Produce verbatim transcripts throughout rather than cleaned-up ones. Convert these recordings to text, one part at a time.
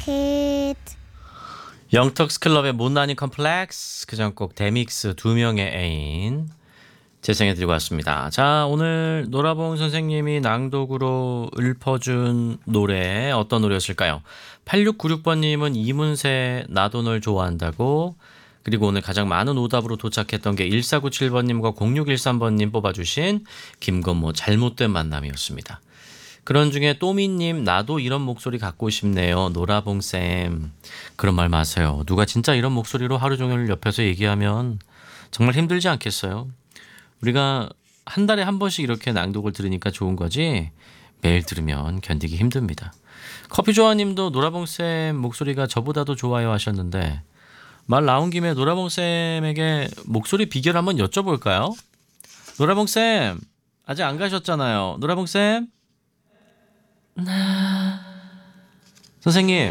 hit. 영턱스 클럽의 못난이 컴플렉스, 그 전곡 데믹스 두 명의 애인 재생해드리고 왔습니다. 자, 오늘 노라봉 선생님이 낭독으로 읊어준 노래 어떤 노래였을까요? 팔육구육 번님은 이문세 나도 널 좋아한다고, 그리고 오늘 가장 많은 오답으로 도착했던 게 일사구칠 번님과 공육일삼 번님 뽑아주신 김건모 잘못된 만남이었습니다. 그런 중에 또미님 나도 이런 목소리 갖고 싶네요. 노라봉쌤. 그런 말 마세요. 누가 진짜 이런 목소리로 하루 종일 옆에서 얘기하면 정말 힘들지 않겠어요? 우리가 한 달에 한 번씩 이렇게 낭독을 들으니까 좋은 거지 매일 들으면 견디기 힘듭니다. 커피조아님도 노라봉쌤 목소리가 저보다도 좋아요 하셨는데, 말 나온 김에 노라봉쌤에게 목소리 비결 한번 여쭤볼까요? 노라봉쌤 아직 안 가셨잖아요. 노라봉쌤? 네. 선생님.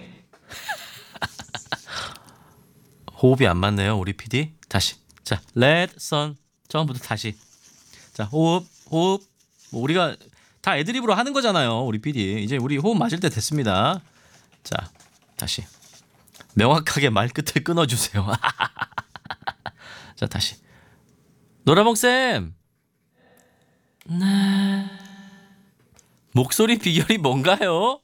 호흡이 안 맞네요 우리 피디. 다시. 자, let sun. 처음부터 다시. 자, 호흡 호흡. 뭐 우리가 다 애드립으로 하는 거잖아요 우리 피디. 이제 우리 호흡 맞을 때 됐습니다. 자, 다시. 명확하게 말끝을 끊어주세요. 자, 다시. 노라봉쌤. 네. 목소리 비결이 뭔가요?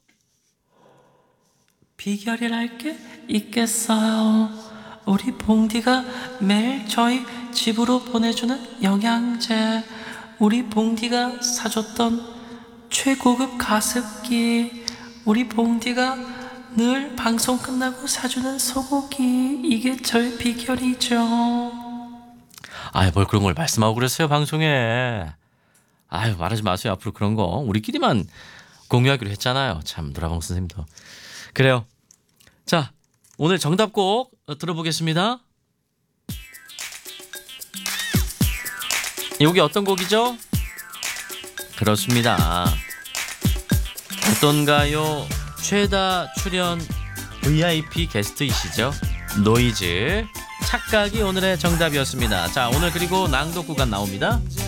비결이랄 게 있겠어요. 우리 봉디가 매일 저희 집으로 보내주는 영양제, 우리 봉디가 사줬던 최고급 가습기, 우리 봉디가 늘 방송 끝나고 사주는 소고기, 이게 저의 비결이죠. 아유, 뭘 그런 걸 말씀하고 그랬어요 방송에. 아유, 말하지 마세요. 앞으로 그런 거 우리끼리만 공유하기로 했잖아요. 참, 노라봉 선생님도. 그래요. 자, 오늘 정답곡 들어보겠습니다. 이게 어떤 곡이죠? 그렇습니다. 어떤가요? 최다 출연 브이아이피 게스트이시죠? 노이즈 착각이 오늘의 정답이었습니다. 자, 오늘 그리고 낭독 구간 나옵니다.